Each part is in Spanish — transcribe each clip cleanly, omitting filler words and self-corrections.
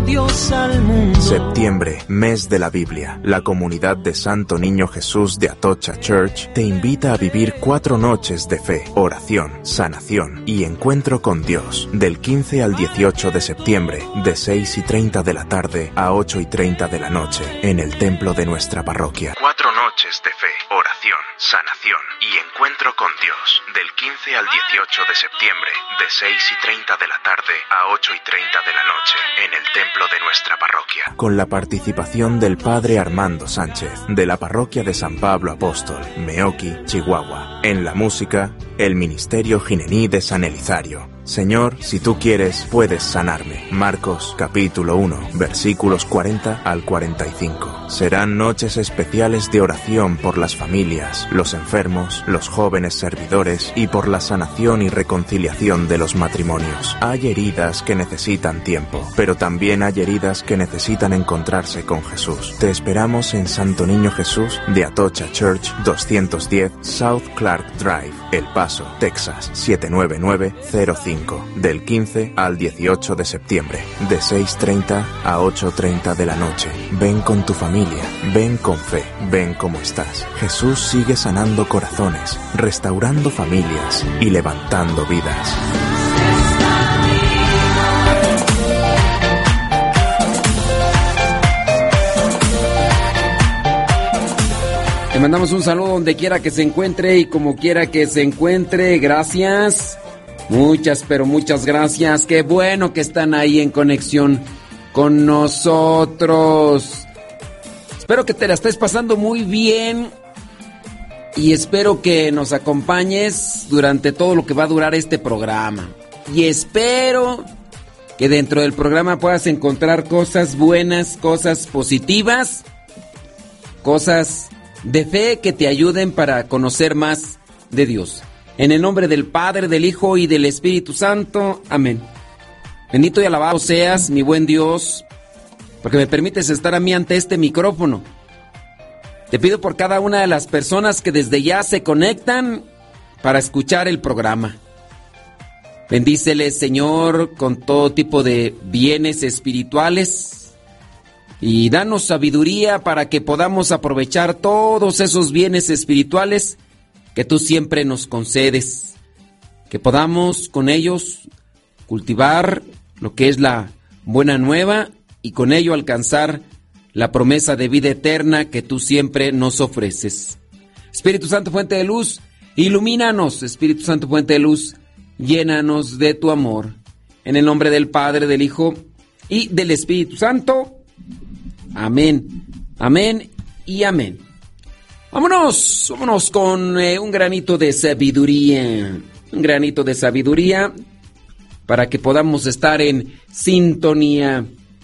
Dios al mundo. Septiembre, mes de la Biblia. La comunidad de Santo Niño Jesús de Atocha Church te invita a vivir 4 noches de fe, oración, sanación y encuentro con Dios. Del 15 al 18 de septiembre, de 6:30 de la tarde a 8:30 de la noche, en el templo de nuestra parroquia. 4 noches de fe, oración, sanación y encuentro con Dios. Del 15 al 18 de septiembre, de 6:30 de la tarde a 8:30 de la noche, en el templo de nuestra parroquia. Con la participación del Padre Armando Sánchez, de la parroquia de San Pablo Apóstol, Meoqui, Chihuahua. En la música, el Ministerio Ginení de San Elizario. Señor, si tú quieres, puedes sanarme. Marcos, capítulo 1, versículos 40 al 45. Serán noches especiales de oración por las familias, los enfermos, los jóvenes servidores y por la sanación y reconciliación de los matrimonios. Hay heridas que necesitan tiempo, pero también hay heridas que necesitan encontrarse con Jesús. Te esperamos en Santo Niño Jesús de Atocha Church, 210 South Clark Drive, El Paso, Texas, 79905. Del 15 al 18 de septiembre, de 6:30 a 8:30 de la noche. Ven con tu familia, ven con fe, ven como estás. Jesús sigue sanando corazones, restaurando familias y levantando vidas. Le mandamos un saludo donde quiera que se encuentre y como quiera que se encuentre. Gracias. Muchas, pero muchas gracias. Qué bueno que están ahí en conexión con nosotros. Espero que te la estés pasando muy bien y espero que nos acompañes durante todo lo que va a durar este programa. Y espero que dentro del programa puedas encontrar cosas buenas, cosas positivas, cosas de fe que te ayuden para conocer más de Dios. En el nombre del Padre, del Hijo y del Espíritu Santo. Amén. Bendito y alabado seas, mi buen Dios, porque me permites estar a mí ante este micrófono. Te pido por cada una de las personas que desde ya se conectan para escuchar el programa. Bendíceles, Señor, con todo tipo de bienes espirituales y danos sabiduría para que podamos aprovechar todos esos bienes espirituales que tú siempre nos concedes, que podamos con ellos cultivar lo que es la buena nueva y con ello alcanzar la promesa de vida eterna que tú siempre nos ofreces. Espíritu Santo, fuente de luz, ilumínanos. Espíritu Santo, fuente de luz, llénanos de tu amor. En el nombre del Padre, del Hijo y del Espíritu Santo. Amén, amén y amén. Vámonos con un granito de sabiduría. Un granito de sabiduría para que podamos estar en sintonía.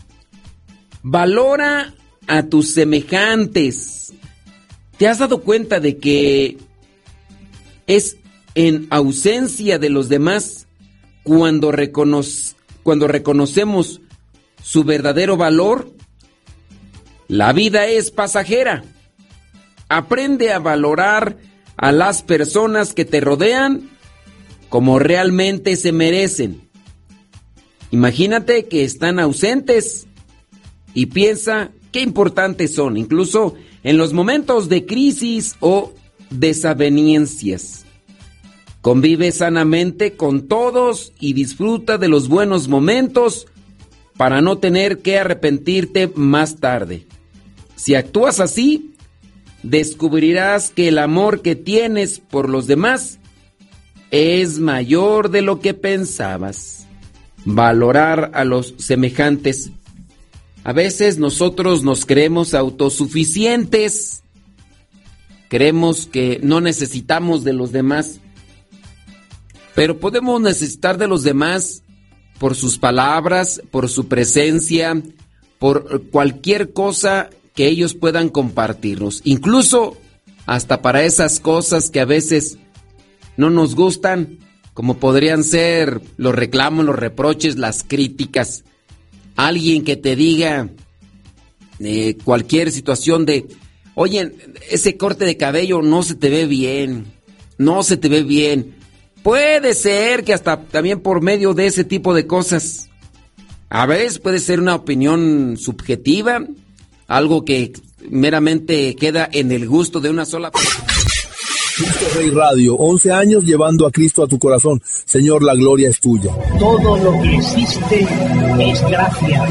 Valora a tus semejantes. ¿Te has dado cuenta de que es en ausencia de los demás cuando reconocemos su verdadero valor? La vida es pasajera. Aprende a valorar a las personas que te rodean como realmente se merecen. Imagínate que están ausentes y piensa qué importantes son, incluso en los momentos de crisis o desavenencias. Convive sanamente con todos y disfruta de los buenos momentos para no tener que arrepentirte más tarde. Si actúas así, descubrirás que el amor que tienes por los demás es mayor de lo que pensabas. Valorar a los semejantes. A veces nosotros nos creemos autosuficientes. Creemos que no necesitamos de los demás. Pero podemos necesitar de los demás por sus palabras, por su presencia, por cualquier cosa que ellos puedan compartirnos, incluso hasta para esas cosas que a veces no nos gustan, como podrían ser los reclamos, los reproches, las críticas. Alguien que te diga cualquier situación de, oye, ese corte de cabello no se te ve bien, no se te ve bien. Puede ser que hasta también por medio de ese tipo de cosas A veces puede ser una opinión subjetiva, algo que meramente queda en el gusto de una sola persona. Cristo Rey Radio, 11 años llevando a Cristo a tu corazón. Señor, la gloria es tuya. Todo lo que existe es gracia.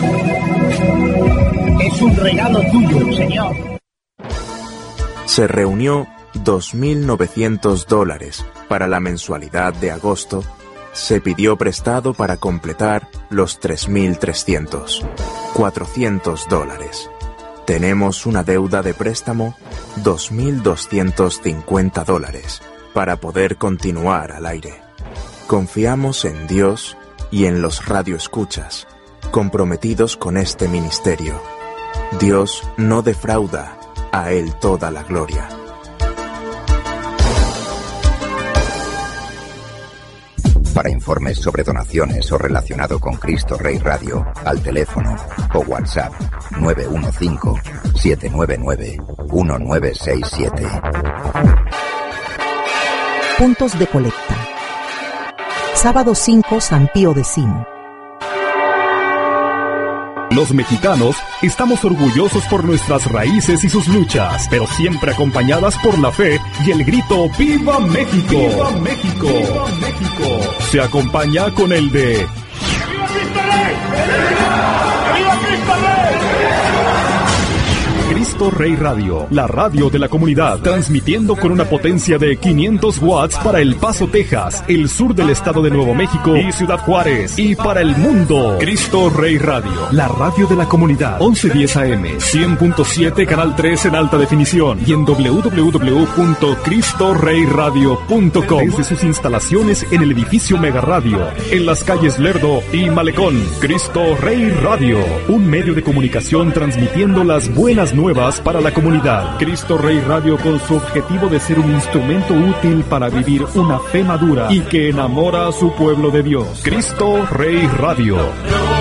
Es un regalo tuyo, Señor. Se reunió $2,900 para la mensualidad de agosto. Se pidió prestado para completar los 3,300. $400. Tenemos una deuda de préstamo, $2,250, para poder continuar al aire. Confiamos en Dios y en los radioescuchas, comprometidos con este ministerio. Dios no defrauda, a Él toda la gloria. Para informes sobre donaciones o relacionado con Cristo Rey Radio, al teléfono o WhatsApp 915-799-1967. Puntos de colecta. Sábado 5, San Pío X. Los mexicanos estamos orgullosos por nuestras raíces y sus luchas, pero siempre acompañadas por la fe y el grito ¡Viva México! ¡Viva México! ¡Viva México! Se acompaña con el de ¡Viva Cristo Rey! ¡Viva Cristo Rey! Cristo Rey Radio, la radio de la comunidad, transmitiendo con una potencia de 500 watts para El Paso, Texas, el sur del estado de Nuevo México y Ciudad Juárez, y para el mundo. Cristo Rey Radio, la radio de la comunidad, 1110 AM, 100.7 Canal 3 en alta definición y en www.cristorreyradio.com. Desde sus instalaciones en el edificio Mega Radio, en las calles Lerdo y Malecón. Cristo Rey Radio, un medio de comunicación transmitiendo las buenas nuevas para la comunidad. Cristo Rey Radio, con su objetivo de ser un instrumento útil para vivir una fe madura y que enamora a su pueblo de Dios. Cristo Rey Radio.